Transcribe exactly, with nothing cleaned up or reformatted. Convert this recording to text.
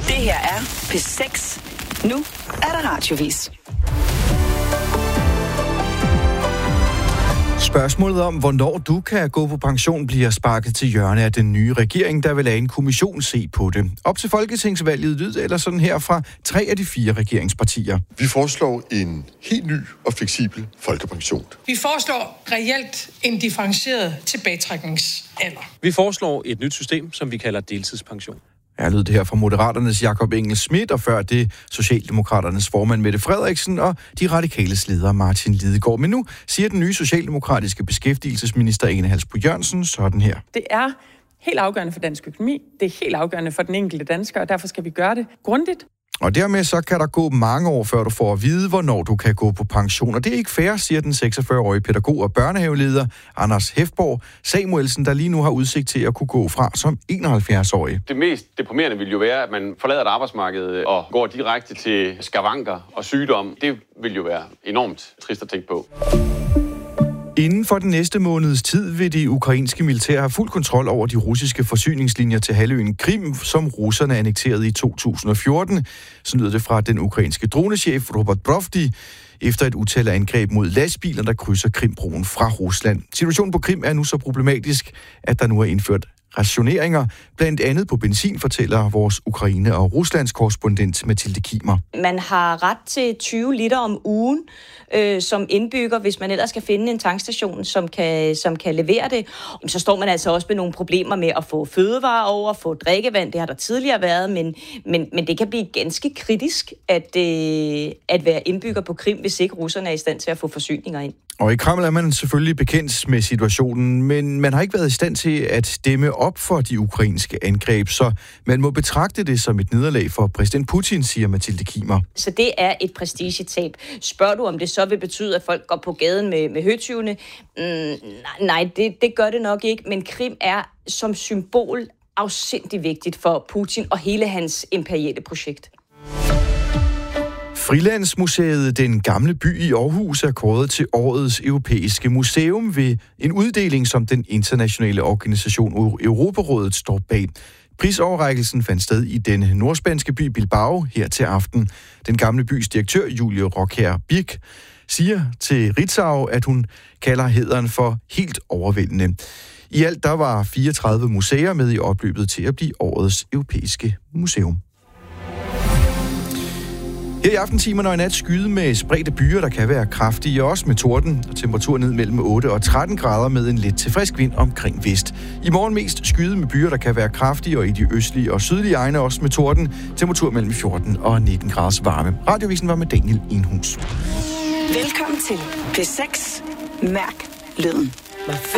Det her er P seks. Nu er der radiovis. Spørgsmålet om, hvornår du kan gå på pension, bliver sparket til hjørne af den nye regering, der vil lade en kommission se på det. Op til folketingsvalget lyd eller sådan her fra tre af de fire regeringspartier. Vi foreslår en helt ny og fleksibel folkepension. Vi foreslår reelt en differentieret tilbagetrækningsalder. Vi foreslår et nyt system, som vi kalder deltidspension. Her lød det her fra Moderaternes Jakob Engel-Schmidt, og før det Socialdemokraternes formand Mette Frederiksen og de radikales leder Martin Lidegaard. Men nu siger den nye socialdemokratiske beskæftigelsesminister Ane Halsboe-Jørgensen sådan her. Det er helt afgørende for dansk økonomi, det er helt afgørende for den enkelte dansker, og derfor skal vi gøre det grundigt. Og dermed så kan der gå mange år, før du får at vide, hvornår du kan gå på pension. Og det er ikke fair, siger den seksogfyrre-årige pædagog og børnehaveleder Anders Hefborg Samuelsen, der lige nu har udsigt til at kunne gå fra som enoghalvfjerds-årig. Det mest deprimerende vil jo være, at man forlader et arbejdsmarked og går direkte til skavanker og sygdom. Det vil jo være enormt trist at tænke på. Inden for den næste måneds tid vil de ukrainske militær have fuld kontrol over de russiske forsyningslinjer til halvøen Krim, som russerne annekterede i to tusind og fjorten. Så lyder det fra den ukrainske dronechef Robert Brovdi, efter et utal af angreb mod lastbiler, der krydser Krimbroen fra Rusland. Situationen på Krim er nu så problematisk, at der nu er indført rationeringer, blandt andet på benzin, fortæller vores Ukraine- og Ruslands korrespondent Mathilde Kimer. Man har ret til tyve liter om ugen øh, som indbygger, hvis man ellers skal finde en tankstation, som kan, som kan levere det. Så står man altså også med nogle problemer med at få fødevarer over, få drikkevand. Det har der tidligere været, men, men, men det kan blive ganske kritisk at, øh, at være indbygger på Krim, hvis ikke russerne er i stand til at få forsyninger ind. Og i Kreml er man selvfølgelig bekendt med situationen, men man har ikke været i stand til at dæmme op for de ukrainske angreb, så man må betragte det som et nederlag for præsident Putin, siger Mathilde Kimer. Så det er et prestigetab. Spørger du, om det så vil betyde, at folk går på gaden med, med høtyvene? Mm, nej, det, det gør det nok ikke, men Krim er som symbol afsindig vigtigt for Putin og hele hans imperiale projekt. Frilandsmuseet Den Gamle By i Aarhus er kåret til årets europæiske museum ved en uddeling, som den internationale organisation Europarådet står bag. Prisoverrækkelsen fandt sted i den nordspanske by Bilbao her til aften. Den Gamle Bys direktør, Julie Rockher Birk, siger til Ritzau, at hun kalder hæderen for helt overvældende. I alt der var fireogtredive museer med i opløbet til at blive årets europæiske museum. Her i aftentimerne og i nat skyde med spredte byer, der kan være kraftige, også med torden, og temperatur ned mellem otte og tretten grader med en lidt til frisk vind omkring vest. I morgen mest skyde med byer, der kan være kraftige, og i de østlige og sydlige egne også med torden, temperatur mellem fjorten og nitten graders varme. Radiovisen var med Daniel Enhus. Velkommen til P seks. Mærk lyden.